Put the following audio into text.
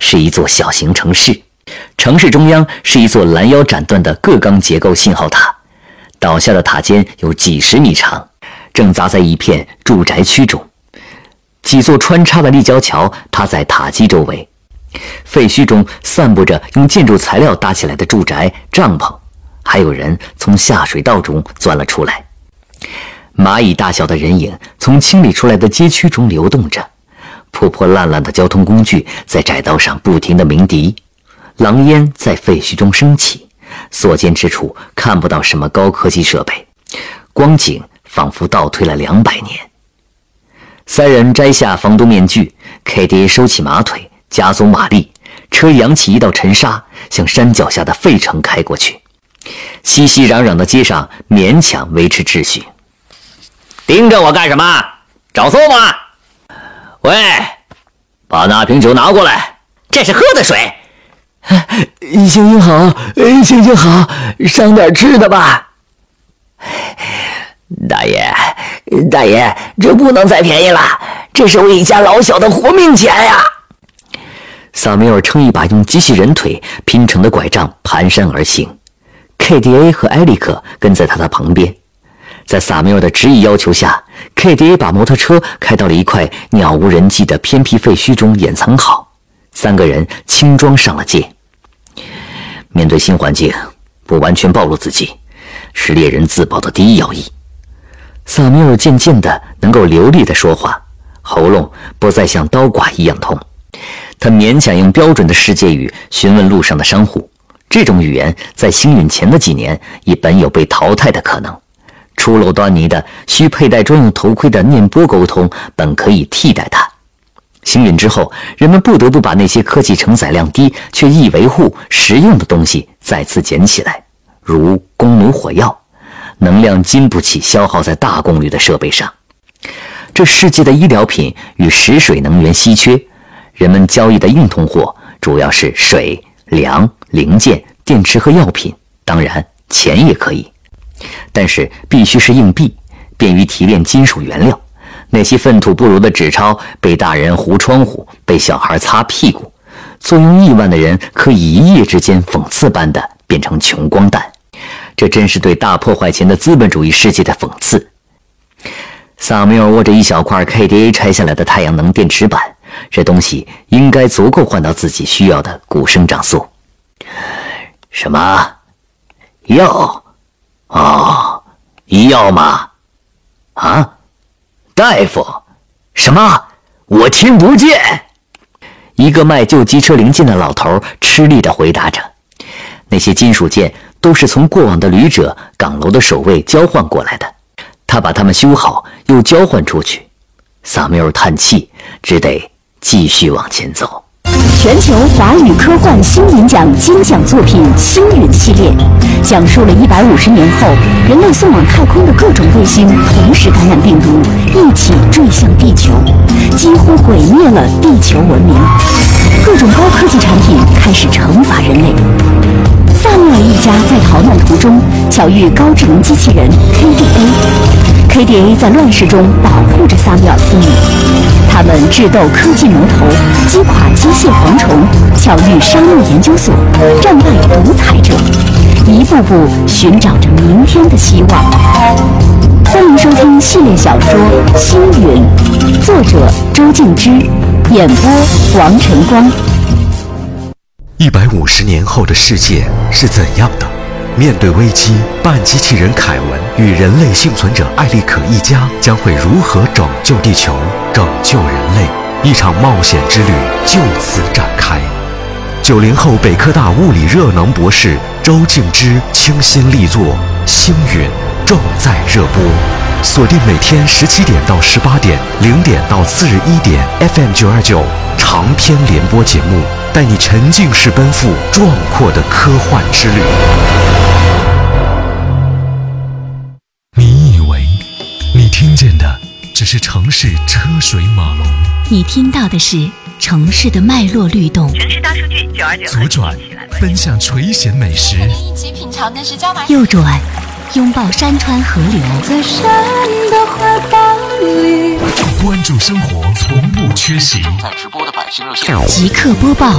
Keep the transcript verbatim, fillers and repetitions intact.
是一座小型城市，城市中央是一座拦腰斩断的各钢结构信号塔，倒下的塔尖有几十米长，正砸在一片住宅区中。几座穿插的立交桥塌在塔基周围，废墟中散布着用建筑材料搭起来的住宅、帐篷，还有人从下水道中钻了出来。蚂蚁大小的人影从清理出来的街区中流动着，破破烂烂的交通工具在窄道上不停地鸣笛，狼烟在废墟中升起，所见之处看不到什么高科技设备，光景仿佛倒退了两百年。三人摘下防毒面具 ，K D A 收起马腿，加足马力，车扬起一道尘沙，向山脚下的费城开过去。熙熙攘攘的街上勉强维持秩序。 盯着我干什么？找搜吗？喂，把那瓶酒拿过来，这是喝的水。 行行好，行行好，上点吃的吧。大爷，大爷，这不能再便宜了，这是我一家老小的活命钱呀！ 萨米尔撑一把用机器人腿拼成的拐杖蹒跚而行 ，K D A 和埃里克跟在他的旁边。在萨米尔的执意要求下 ，K D A 把摩托车开到了一块鸟无人迹的偏僻废墟中掩藏好，三个人轻装上了街。面对新环境，不完全暴露自己，是猎人自保的第一要义。萨米尔渐渐地能够流利地说话，喉咙不再像刀剐一样痛。他勉强用标准的世界语询问路上的商户，这种语言在星陨前的几年已本有被淘汰的可能。初露端倪的需佩戴专用头盔的念波沟通本可以替代它。星陨之后，人们不得不把那些科技承载量低却易维护、实用的东西再次捡起来，如弓弩火药，能量经不起消耗在大功率的设备上。这世界的医疗品与食水能源稀缺，人们交易的硬通货主要是水、粮、零件、电池和药品，当然钱也可以，但是必须是硬币，便于提炼金属原料。那些粪土不如的纸钞被大人糊窗户，被小孩擦屁股，坐拥亿万的人可以一夜之间讽刺般的变成穷光蛋。这真是对大破坏前的资本主义世界的讽刺。萨米尔握着一小块 K D A 拆下来的太阳能电池板，这东西应该足够换到自己需要的骨生长素。 什么？药？哦，医药吗？啊？大夫？什么？我听不见。 一个卖旧机车零件的老头吃力地回答着。那些金属件都是从过往的旅者、岗楼的守卫交换过来的，他把它们修好，又交换出去。萨缪尔叹气，只得继续往前走。 全球华语科幻星云奖金奖作品《星云》系列，讲述了一百五十年后人类送往太空的各种卫星同时感染病毒，一起坠向地球，几乎毁灭了地球文明。各种高科技产品开始惩罚人类。萨缪尔一家在逃难途中巧遇高智能机器人 K D A，K D A 在乱世中保护着萨缪尔父女。他们智斗科技魔头，击垮机械蝗虫，巧遇商务研究所，战败独裁者，一步步寻找着明天的希望。欢迎收听系列小说《星云》，作者周静之，演播王晨光。 一百五十年后的世界是怎样的？面对危机，半机器人凯文与人类幸存者艾利可一家将会如何拯救地球、拯救人类？一场冒险之旅就此展开。九零后北科大物理热能博士周静之倾心力作《星云》正在热播，锁定每天十七点到十八点、零点到次日一点 F M 九二九长篇联播节目，带你沉浸式奔赴壮阔的科幻之旅。 你以为你听见的只是城市车水马龙， 你听到的是城市的脉络律动。 城市大数据九二九， 左转奔向垂涎美食， 一起品尝的是椒麻。 右转拥抱山川河流， 在山的怀抱里， 关注生活从不缺席。 正在直播的百姓热线， 即刻播报